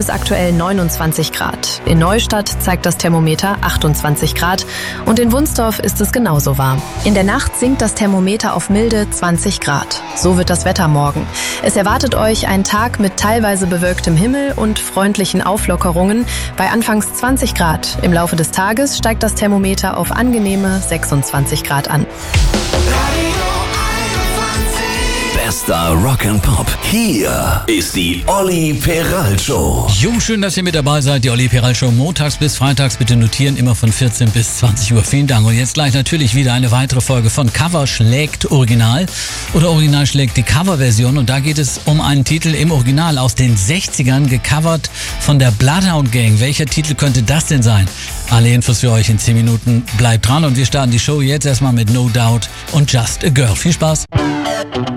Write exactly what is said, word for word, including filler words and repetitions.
es aktuell neunundzwanzig Grad. In Neustadt zeigt das Thermometer achtundzwanzig Grad und in Wunsdorf ist es genauso warm. In der Nacht sinkt das Thermometer auf milde zwanzig Grad. So wird das Wetter morgen. Es erwartet euch ein Tag mit teilweise bewölktem Himmel und freundlichen Auflockerungen bei anfangs zwanzig Grad. Im Laufe des Tages steigt das Thermometer auf angenehme sechsundzwanzig Grad an. Bester Rock and Pop. Hier ist die Olli Peral Show. Jo, schön, dass ihr mit dabei seid. Die Olli Peral Show montags bis freitags. Bitte notieren, immer von vierzehn bis zwanzig Uhr. Vielen Dank. Und jetzt gleich natürlich wieder eine weitere Folge von Cover schlägt Original. Oder Original schlägt die Coverversion. Und da geht es um einen Titel im Original aus den sechzigern, gecovert von der Bloodhound Gang. Welcher Titel könnte das denn sein? Alle Infos für euch in zehn Minuten. Bleibt dran und wir starten die Show jetzt erstmal mit No Doubt und Just a Girl. Viel Spaß.